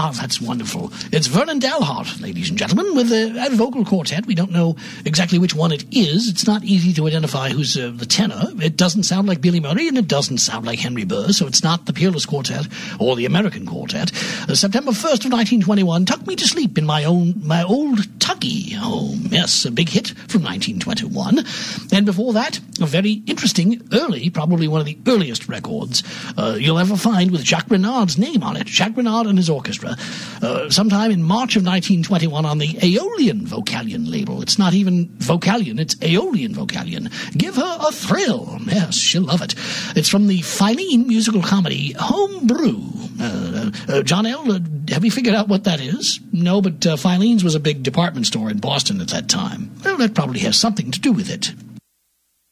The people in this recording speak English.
Ah, that's wonderful. It's Vernon Dalhart, ladies and gentlemen, with a vocal quartet. We don't know exactly which one it is. It's not easy to identify who's the tenor. It doesn't sound like Billy Murray, and it doesn't sound like Henry Burr, so it's not the Peerless Quartet or the American Quartet. September 1st of 1921, Tuck Me to Sleep in My Old Tuggy home. Yes, a big hit from 1921. And before that, a very interesting early, probably one of the earliest records you'll ever find with Jacques Renard's name on it. Jacques Renard and his orchestra. Sometime in March of 1921 on the Aeolian Vocalion label. It's not even Vocalion, it's Aeolian Vocalion. Give Her a Thrill. Yes, she'll love it. It's from the Filene musical comedy Home Brew. John L., have you figured out what that is? No, but Filene's was a big department store in Boston at that time. Well, that probably has something to do with it.